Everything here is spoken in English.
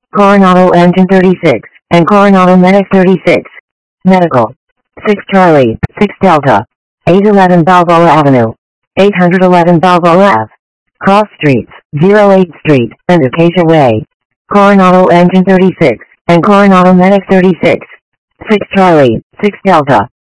Coronado Engine 36, and Coronado Medic 36. Medical. 6 Charlie, 6 Delta. 811 Balboa Avenue. 811 Balboa Ave. Cross Streets, 08th Street, and Acacia Way. Coronado Engine 36, and Coronado Medic 36. 6 Charlie, 6 Delta.